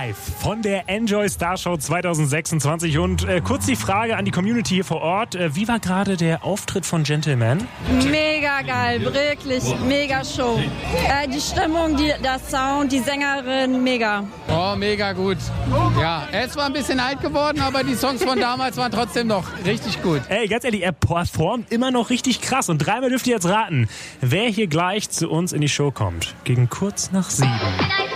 live von der Enjoy Star Show 2026 und kurz die Frage an die Community hier vor Ort. Wie war gerade der Auftritt von Gentleman? Mega geil, wirklich mega Show. Die Stimmung, der Sound, die Sängerin, mega. Oh, mega gut. Ja, er ist zwar ein bisschen alt geworden, aber die Songs von damals waren trotzdem noch richtig gut. Ey, ganz ehrlich, er performt immer noch richtig krass und dreimal dürft ihr jetzt raten, wer hier gleich zu uns in die Show kommt. Gegen kurz nach 7.